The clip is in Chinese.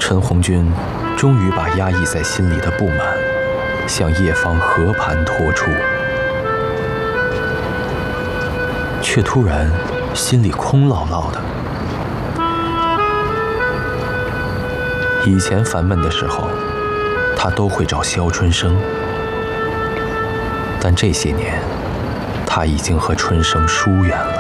陈红军终于把压抑在心里的不满向叶芳和盘托出，却突然心里空落落的。以前烦闷的时候，他都会找肖春生，但这些年，他已经和春生疏远了。